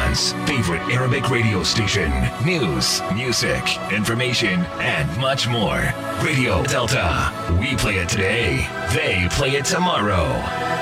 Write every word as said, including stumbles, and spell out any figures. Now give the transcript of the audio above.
Oman's favorite Arabic radio station. News, music, information, and much more. Radio Delta. We play it today. They play it tomorrow.